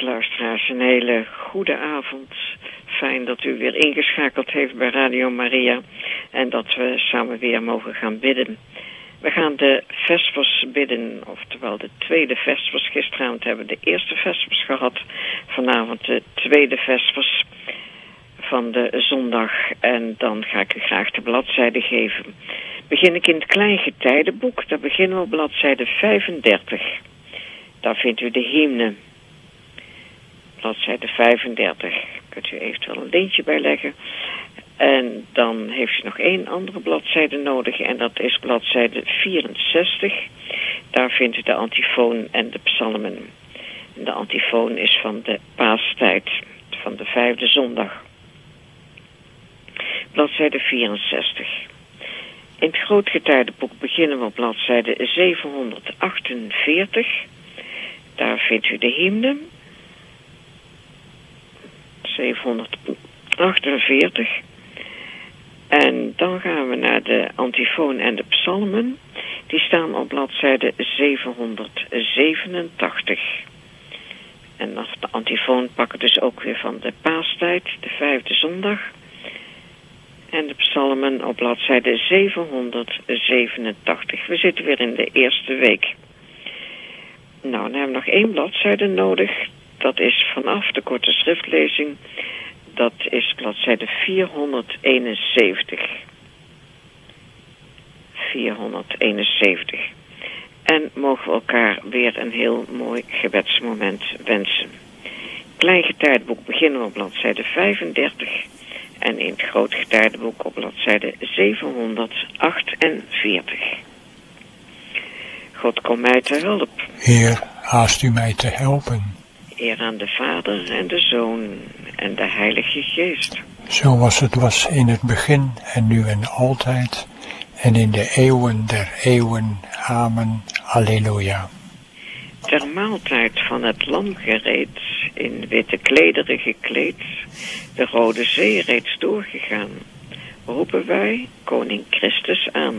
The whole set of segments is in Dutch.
luisteraars, een hele goede avond. Fijn dat u weer ingeschakeld heeft bij Radio Maria en dat we samen weer mogen gaan bidden. We gaan de Vespers bidden, oftewel de tweede Vespers. Gisteravond hebben we de eerste Vespers gehad, vanavond de tweede Vespers van de zondag. En dan ga ik u graag de bladzijde geven. Begin ik in het Kleingetijdenboek, daar beginnen we op bladzijde 35. Daar vindt u de hymne. Bladzijde 35. Kunt u eventueel een lintje bij leggen. En dan heeft u nog één andere bladzijde nodig. En dat is bladzijde 64. Daar vindt u de antifoon en de psalmen. En de antifoon is van de paastijd. Van de 5e zondag. Bladzijde 64. In het Grootgetijdenboek beginnen we op bladzijde 748. Daar vindt u de hymne. 748. En dan gaan we naar de antifoon en de psalmen. Die staan op bladzijde 787. En de antifoon pakken dus ook weer van de paastijd, de 5e zondag. En de psalmen op bladzijde 787. We zitten weer in de eerste week. Nou, dan hebben we nog één bladzijde nodig. Dat is vanaf de korte schriftlezing. Dat is bladzijde 471. 471. En mogen we elkaar weer een heel mooi gebedsmoment wensen. Kleingetijdenboek beginnen we op bladzijde 35. En in het Grootgetijdenboek op bladzijde 748. God, kom mij te hulp. Heer, haast u mij te helpen. Eer aan de Vader en de Zoon en de Heilige Geest. Zoals het was in het begin en nu en altijd en in de eeuwen der eeuwen. Amen. Alleluia. Ter maaltijd van het lam gereed, in witte klederen gekleed, de Rode Zee reeds doorgegaan, roepen wij Koning Christus aan.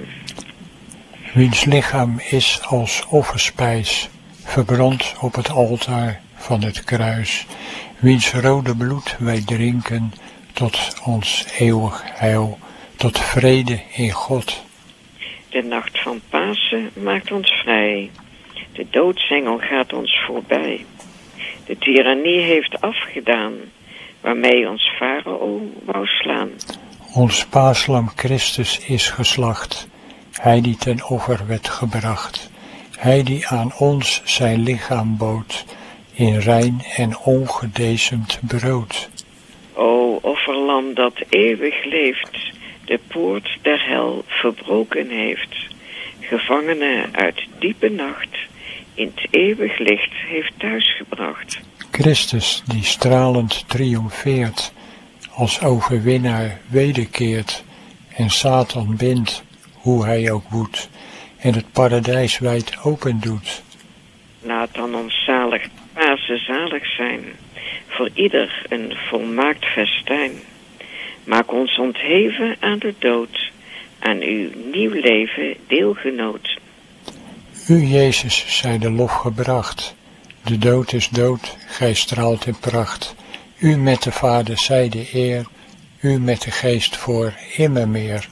Wiens lichaam is als offerspijs, verbrand op het altaar van het kruis, wiens rode bloed wij drinken, tot ons eeuwig heil, tot vrede in God. De nacht van Pasen maakt ons vrij, de doodsengel gaat ons voorbij. De tirannie heeft afgedaan, waarmee ons farao wou slaan. Ons paaslam Christus is geslacht, hij die ten offer werd gebracht, hij die aan ons zijn lichaam bood, in rein en ongedecemd brood. O offerlam dat eeuwig leeft, de poort der hel verbroken heeft, gevangenen uit diepe nacht, in het eeuwig licht heeft thuisgebracht. Christus die stralend triomfeert, als overwinnaar wederkeert, en Satan bindt, hoe hij ook woedt, en het paradijs wijd open doet. Laat dan ons zalig Pasen zalig zijn, voor ieder een volmaakt festijn. Maak ons ontheven aan de dood, aan uw nieuw leven deelgenoot. U, Jezus, zij de lof gebracht, de dood is dood, gij straalt in pracht. U met de Vader zij de eer, u met de Geest voor immer meer.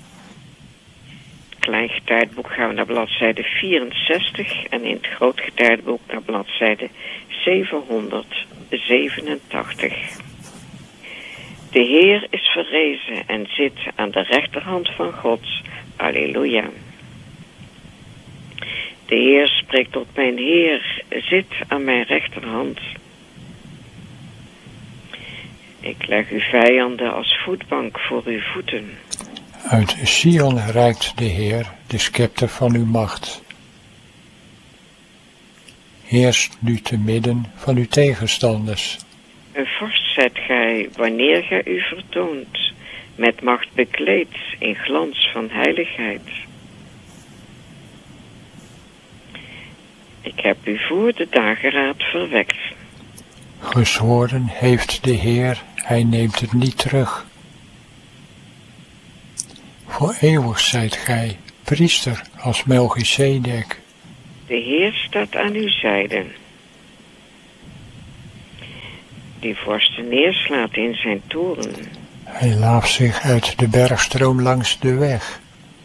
Kleingetijdenboek gaan we naar bladzijde 64 en in het Grootgetijdenboek naar bladzijde 787. De Heer is verrezen en zit aan de rechterhand van God. Alleluia. De Heer spreekt tot mijn Heer, zit aan mijn rechterhand. Ik leg uw vijanden als voetbank voor uw voeten. Uit Sion reikt de Heer de scepter van uw macht. Heerst nu te midden van uw tegenstanders. Een vorst zijt gij wanneer gij u vertoont, met macht bekleed in glans van heiligheid. Ik heb u voor de dageraad verwekt. Gezworen heeft de Heer, hij neemt het niet terug. Voor eeuwig zijt gij, priester als Melchizedek. De Heer staat aan uw zijde. die vorsten neerslaat in zijn toren. Hij laaft zich uit de bergstroom langs de weg.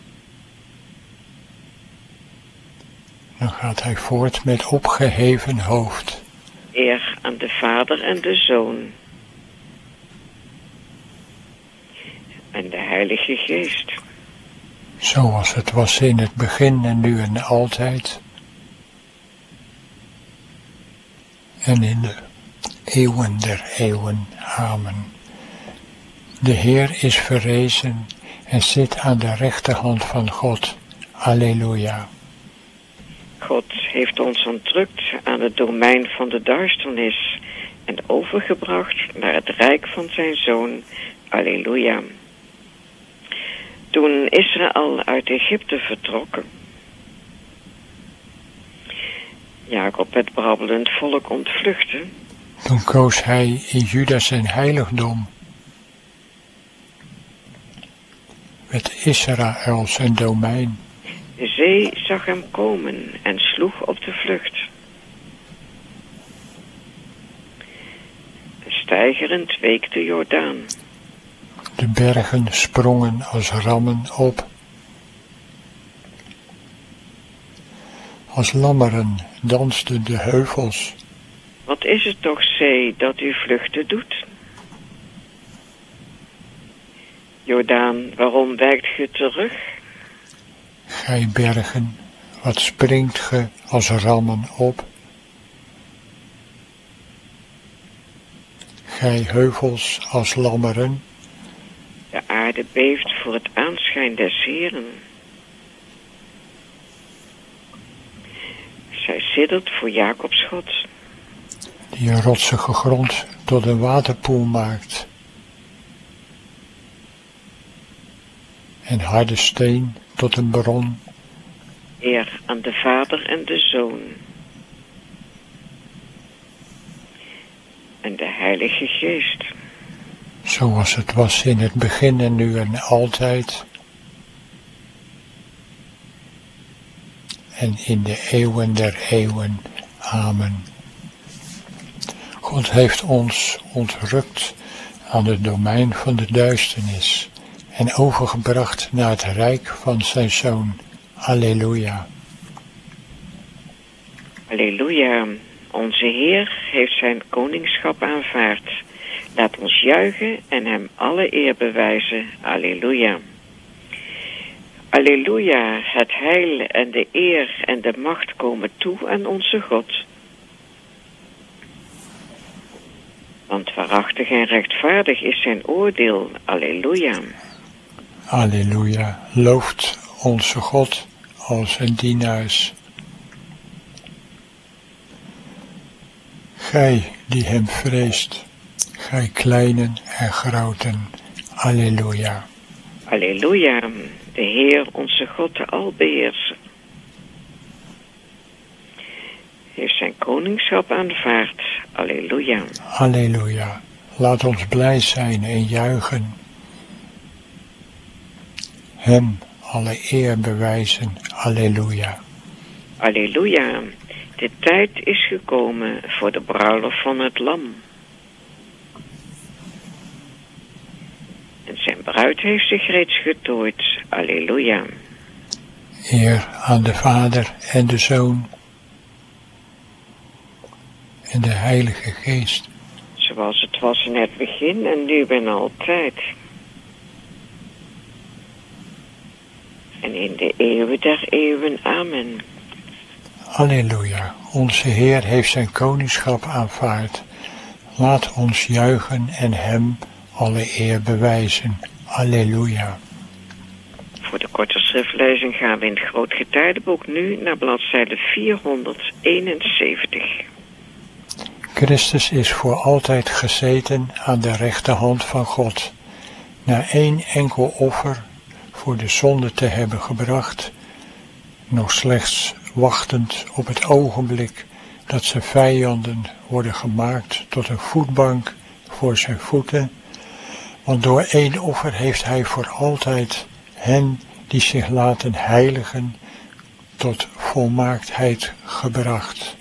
Dan gaat hij voort met opgeheven hoofd. Eer aan de Vader en de Zoon. En de Heilige Geest. Zoals het was in het begin en nu en altijd. En in de eeuwen der eeuwen. Amen. De Heer is verrezen en zit aan de rechterhand van God. Alleluia. God heeft ons ontrukt aan het domein van de duisternis en overgebracht naar het rijk van zijn Zoon. Alleluia. Toen Israël uit Egypte vertrok, Jacob het brabbelend volk ontvluchtte. Toen koos hij in Juda zijn heiligdom, met Israël zijn domein. De zee zag hem komen en sloeg op de vlucht. Steigerend week de Jordaan. De bergen sprongen als rammen op. Als lammeren dansten de heuvels. Wat is het toch, zee, dat u vluchten doet? Jordaan, waarom wijkt ge terug? Gij bergen, wat springt ge als rammen op? Gij heuvels als lammeren. De aarde beeft voor het aanschijn des Heeren. Zij siddert voor Jacobs God. Die een rotsige grond tot een waterpoel maakt. En harde steen tot een bron. Eer aan de Vader en de Zoon. En de Heilige Geest. Zoals het was in het begin en nu en altijd. En in de eeuwen der eeuwen. Amen. God heeft ons ontrukt aan het domein van de duisternis en overgebracht naar het rijk van zijn Zoon. Alleluia. Alleluia. Onze Heer heeft zijn koningschap aanvaard. Laat ons juichen en hem alle eer bewijzen. Alleluia. Alleluia. Het heil en de eer en de macht komen toe aan onze God. Want waarachtig en rechtvaardig is zijn oordeel. Alleluia. Alleluia. Looft onze God als zijn dienaars. Gij die hem vreest, gij kleinen en groten. Alleluia. Alleluia. De Heer onze God, de Albeheerser, heeft zijn koningschap aanvaard. Alleluia. Alleluia. Laat ons blij zijn en juichen. Hem alle eer bewijzen. Alleluia. Alleluia. De tijd is gekomen voor de bruiloft van het lam. En zijn bruid heeft zich reeds getooid. Alleluia. Eer aan de Vader en de Zoon en de Heilige Geest. Zoals het was in het begin en nu en altijd. En in de eeuwen der eeuwen. Amen. Alleluia. Onze Heer heeft zijn koningschap aanvaard. Laat ons juichen en hem alle eer bewijzen. Alleluia. Voor de korte schriftlezing gaan we in het Groot Getijdenboek nu naar bladzijde 471. Christus is voor altijd gezeten aan de rechterhand van God. Na één enkel offer voor de zonde te hebben gebracht, nog slechts wachtend op het ogenblik dat zijn vijanden worden gemaakt tot een voetbank voor zijn voeten, want door één offer heeft hij voor altijd hen die zich laten heiligen tot volmaaktheid gebracht.